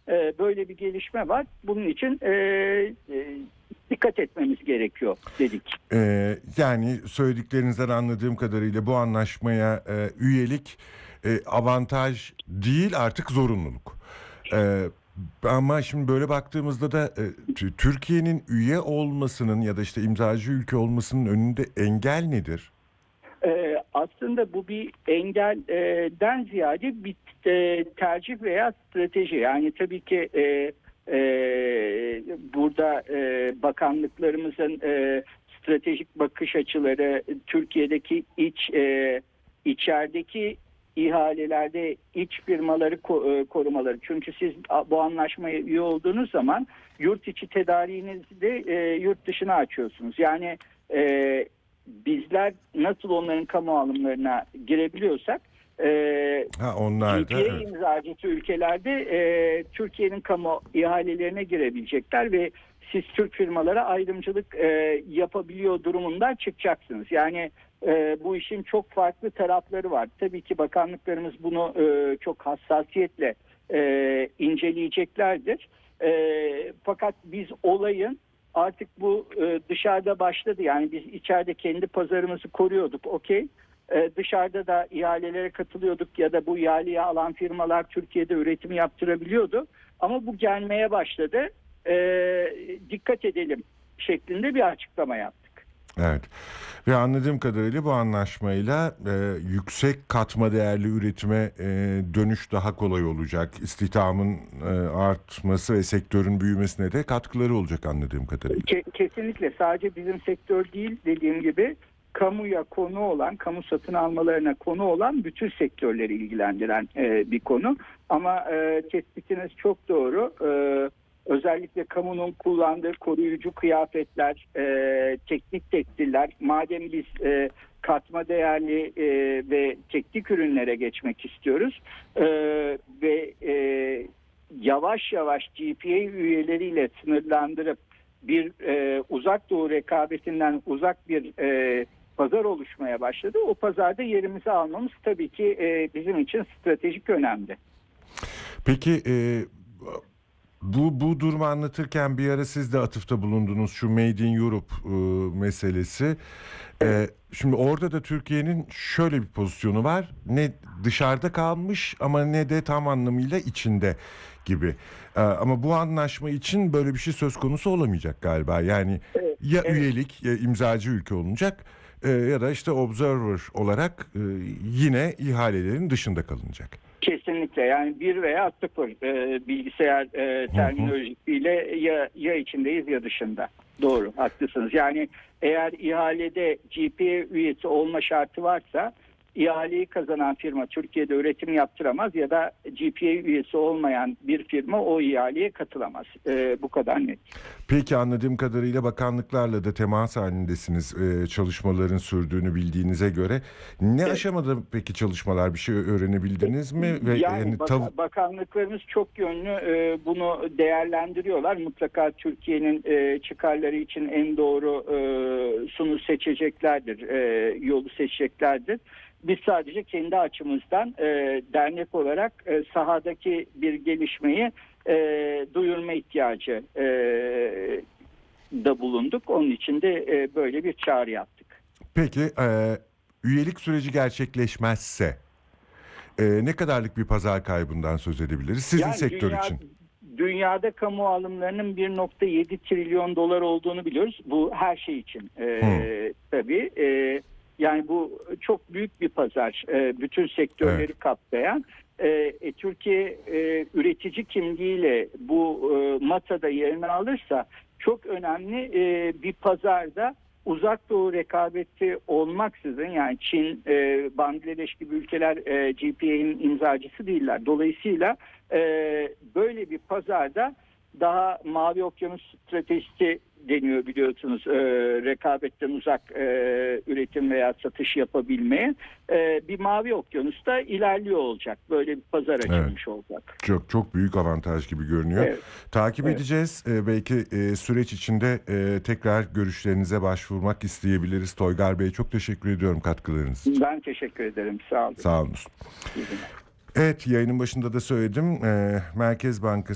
böyle bir gelişme var. Bunun için dikkat etmemiz gerekiyor dedik. Yani söylediklerinizden anladığım kadarıyla bu anlaşmaya üyelik avantaj değil, artık zorunluluk. Ama şimdi böyle baktığımızda da Türkiye'nin üye olmasının ya da işte imzacı ülke olmasının önünde engel nedir? Aslında bu bir engelden ziyade bir tercih veya strateji. Yani tabii ki burada bakanlıklarımızın stratejik bakış açıları, Türkiye'deki içerideki ihalelerde iç firmaları korumaları. Çünkü siz bu anlaşmaya üye olduğunuz zaman yurt içi tedariğinizi de yurt dışına açıyorsunuz. Yani bizler nasıl onların kamu alımlarına girebiliyorsak onlar GPA da, evet. imzacısı ülkelerde Türkiye'nin kamu ihalelerine girebilecekler ve siz Türk firmalara ayrımcılık yapabiliyor durumundan çıkacaksınız. Yani bu işin çok farklı tarafları var. Tabii ki bakanlıklarımız bunu çok hassasiyetle inceleyeceklerdir. Fakat biz olayın artık bu dışarıda başladı. Yani biz içeride kendi pazarımızı koruyorduk. Okey. Dışarıda da ihalelere katılıyorduk ya da bu ihaleyi alan firmalar Türkiye'de üretim yaptırabiliyordu. Ama bu gelmeye başladı. Dikkat edelim şeklinde bir açıklama yaptık. Evet. Ve anladığım kadarıyla bu anlaşmayla yüksek katma değerli üretime dönüş daha kolay olacak. İstihdamın artması ve sektörün büyümesine de katkıları olacak anladığım kadarıyla. Kesinlikle, sadece bizim sektör değil, dediğim gibi kamuya konu olan, kamu satın almalarına konu olan bütün sektörleri ilgilendiren bir konu. Ama tespitiniz çok doğru. Özellikle kamunun kullandığı koruyucu kıyafetler, teknik tekstiller, madem biz katma değerli ve teknik ürünlere geçmek istiyoruz ve yavaş yavaş GPA üyeleriyle sınırlandırıp bir uzak doğu rekabetinden uzak bir pazar oluşmaya başladı. O pazarda yerimizi almamız tabii ki bizim için stratejik önemli. Peki bu durumu anlatırken bir ara siz de atıfta bulundunuz, şu Made in Europe meselesi. Şimdi orada da Türkiye'nin şöyle bir pozisyonu var. Ne dışarıda kalmış ama ne de tam anlamıyla içinde gibi. Ama bu anlaşma için böyle bir şey söz konusu olamayacak galiba. Yani ya üyelik, ya imzacı ülke olacak ya da işte observer olarak yine ihalelerin dışında kalınacak. Kesinlikle, yani 1 veya 0 bilgisayar terminolojisiyle ya içindeyiz ya dışında. Doğru, haklısınız. Yani eğer ihalede GPA üyesi olma şartı varsa ihaleyi kazanan firma Türkiye'de üretim yaptıramaz ya da GPA üyesi olmayan bir firma o ihaleye katılamaz. Bu kadar net. Peki, anladığım kadarıyla bakanlıklarla da temas halindesiniz, çalışmaların sürdüğünü bildiğinize göre. Ne aşamada peki çalışmalar, bir şey öğrenebildiniz mi? Yani bakanlıklarımız çok yönlü bunu değerlendiriyorlar. Mutlaka Türkiye'nin çıkarları için en doğru sunu seçeceklerdir, yolu seçeceklerdir. Biz sadece kendi açımızdan dernek olarak sahadaki bir gelişmeyi duyurma ihtiyacı da bulunduk. Onun için de böyle bir çağrı yaptık. Peki üyelik süreci gerçekleşmezse ne kadarlık bir pazar kaybından söz edebiliriz sizin sektör için? Dünyada kamu alımlarının 1.7 trilyon dolar olduğunu biliyoruz. Bu her şey için tabii. Yani bu çok büyük bir pazar. Bütün sektörleri kapsayan. Türkiye üretici kimliğiyle bu masada yerini alırsa çok önemli bir pazarda uzak doğu rekabeti olmaksızın, yani Çin, Bangladeş gibi ülkeler GPA'nın imzacısı değiller. Dolayısıyla böyle bir pazarda daha mavi okyanus stratejisi deniyor biliyorsunuz, rekabetten uzak üretim veya satış yapabilmeye. Bir mavi okyanusta ilerliyor olacak. Böyle bir pazar açılmış olacak. Çok büyük avantaj gibi görünüyor. Takip edeceğiz. Belki süreç içinde tekrar görüşlerinize başvurmak isteyebiliriz. Toygar Bey, çok teşekkür ediyorum katkılarınız için. Ben teşekkür ederim. Sağ olun. Sağ olun. Evet, yayının başında da söyledim. Merkez Bankası